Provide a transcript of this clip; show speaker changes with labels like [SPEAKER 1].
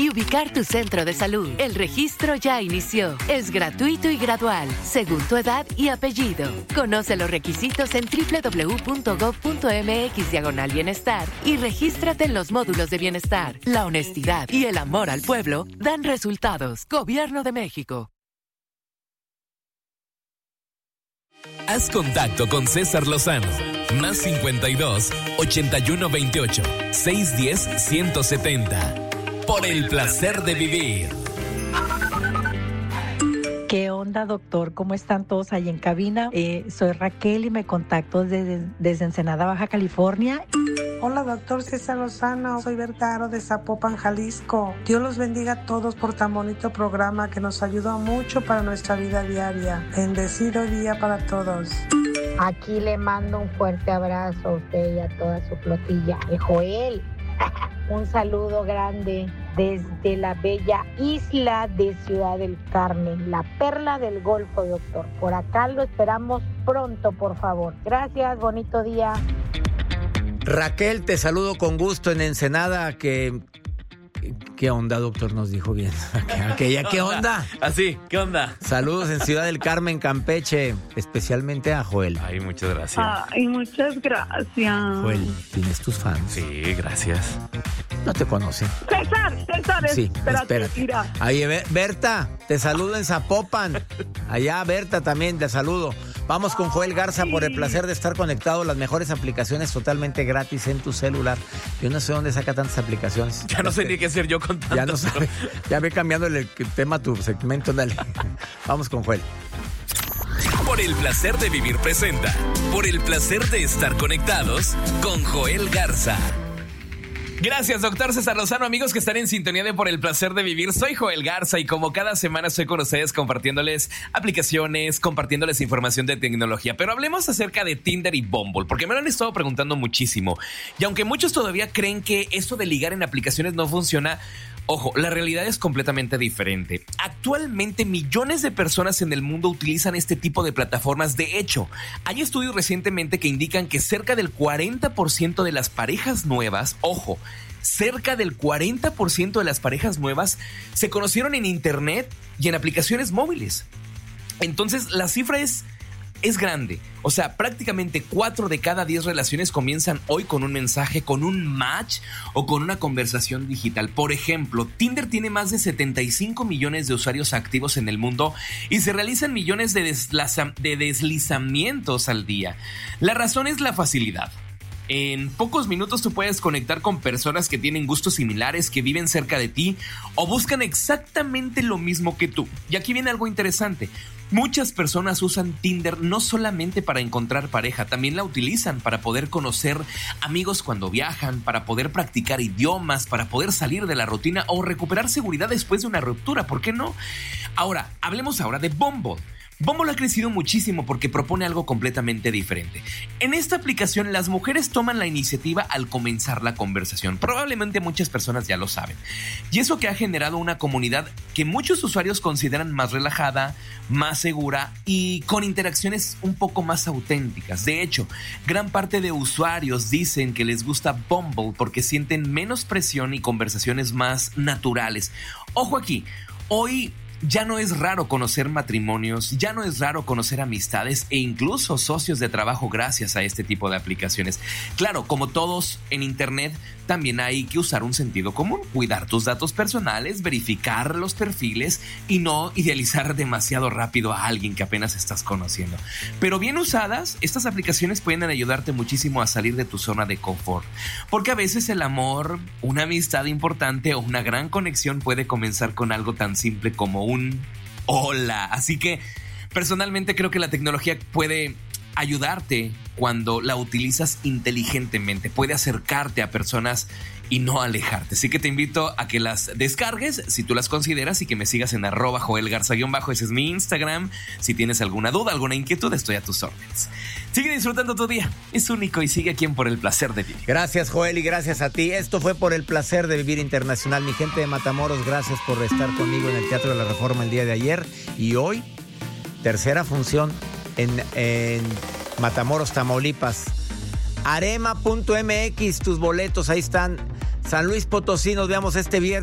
[SPEAKER 1] ubicar tu centro de salud. El registro ya inició. Es gratuito y gradual, según tu edad y apellido. Conoce los requisitos en www.gov.mx/bienestar y regístrate en los módulos de bienestar. La honestidad y el amor al pueblo dan resultados. Gobierno de México.
[SPEAKER 2] Haz contacto con César Lozano. Más 52 81 28 610 170. Por el placer de vivir.
[SPEAKER 3] ¿Qué onda, doctor? ¿Cómo están todos ahí en cabina? Soy Raquel y me contacto desde Ensenada, Baja California.
[SPEAKER 4] Hola, doctor César Lozano. Soy Bertaro de Zapopan, Jalisco. Dios los bendiga a todos por tan bonito programa que nos ayuda mucho para nuestra vida diaria. Bendecido día para todos.
[SPEAKER 5] Aquí le mando un fuerte abrazo a usted y a toda su flotilla. Joel, un saludo grande desde la bella isla de Ciudad del Carmen, la perla del Golfo, doctor. Por acá lo esperamos pronto, por favor. Gracias, bonito día.
[SPEAKER 6] Raquel, te saludo con gusto en Ensenada. ¿Qué onda, doctor? Nos dijo bien. ¿Qué onda?
[SPEAKER 7] Así, ¿qué onda?
[SPEAKER 6] Saludos en Ciudad del Carmen, Campeche, especialmente a Joel.
[SPEAKER 7] Ay, muchas gracias.
[SPEAKER 8] Ay, muchas gracias.
[SPEAKER 6] Joel, ¿tienes tus fans?
[SPEAKER 7] Sí, gracias.
[SPEAKER 6] No te conocen.
[SPEAKER 8] César,
[SPEAKER 6] sí,
[SPEAKER 8] espérate. Mira.
[SPEAKER 6] Ahí, Berta, te saludo en Zapopan. Allá, Berta, también te saludo. Vamos con Joel Garza por el placer de estar conectado. Las mejores aplicaciones totalmente gratis en tu celular. Yo no sé dónde saca tantas aplicaciones.
[SPEAKER 7] Ya no sé ni qué hacer yo con tantas.
[SPEAKER 6] Ya no sabe. Ya ve cambiando el tema a tu segmento. Dale. Vamos con Joel.
[SPEAKER 2] Por el placer de vivir presenta. Por el placer de estar conectados con Joel Garza.
[SPEAKER 7] Gracias, doctor César Lozano. Amigos que están en sintonía de Por el placer de vivir, soy Joel Garza y como cada semana estoy con ustedes compartiéndoles aplicaciones, compartiéndoles información de tecnología. Pero hablemos acerca de Tinder y Bumble, porque me lo han estado preguntando muchísimo. Y aunque muchos todavía creen que esto de ligar en aplicaciones no funciona, ojo, la realidad es completamente diferente. Actualmente millones de personas en el mundo utilizan este tipo de plataformas. De hecho, hay estudios recientemente que indican que cerca del 40% de las parejas nuevas, ojo, cerca del 40% de las parejas nuevas se conocieron en internet y en aplicaciones móviles. Entonces, la cifra es grande. O sea, prácticamente 4 de cada 10 relaciones comienzan hoy con un mensaje, con un match o con una conversación digital. Por ejemplo, Tinder tiene más de 75 millones de usuarios activos en el mundo y se realizan millones de deslizamientos al día. La razón es la facilidad. En pocos minutos tú puedes conectar con personas que tienen gustos similares, que viven cerca de ti o buscan exactamente lo mismo que tú. Y aquí viene algo interesante. Muchas personas usan Tinder no solamente para encontrar pareja, también la utilizan para poder conocer amigos cuando viajan, para poder practicar idiomas, para poder salir de la rutina o recuperar seguridad después de una ruptura, ¿por qué no? Ahora, hablemos ahora de Bumble. Bumble ha crecido muchísimo porque propone algo completamente diferente. En esta aplicación las mujeres toman la iniciativa al comenzar la conversación. Probablemente muchas personas ya lo saben. Y eso que ha generado una comunidad que muchos usuarios consideran más relajada, más segura y con interacciones un poco más auténticas. De hecho, gran parte de usuarios dicen que les gusta Bumble porque sienten menos presión y conversaciones más naturales. Ojo aquí, hoy ya no es raro conocer matrimonios, ya no es raro conocer amistades e incluso socios de trabajo gracias a este tipo de aplicaciones. Claro, como todos en internet, también hay que usar un sentido común, cuidar tus datos personales, verificar los perfiles y no idealizar demasiado rápido a alguien que apenas estás conociendo. Pero bien usadas, estas aplicaciones pueden ayudarte muchísimo a salir de tu zona de confort, porque a veces el amor, una amistad importante o una gran conexión puede comenzar con algo tan simple como un hola. Así que personalmente creo que la tecnología puede ayudarte cuando la utilizas inteligentemente, puede acercarte a personas y no alejarte. Así que te invito a que las descargues si tú las consideras y que me sigas en @JoelGarza_, ese es mi Instagram. Si tienes alguna duda, alguna inquietud, estoy a tus órdenes. Sigue disfrutando tu día, es único y sigue aquí en Por el placer de vivir.
[SPEAKER 6] Gracias, Joel, y gracias a ti. Esto fue Por el placer de vivir internacional. Mi gente de Matamoros, gracias por estar conmigo en el Teatro de la Reforma el día de ayer y hoy, tercera función en Matamoros, Tamaulipas. Arema.mx, tus boletos, ahí están. San Luis Potosí, nos vemos este viernes.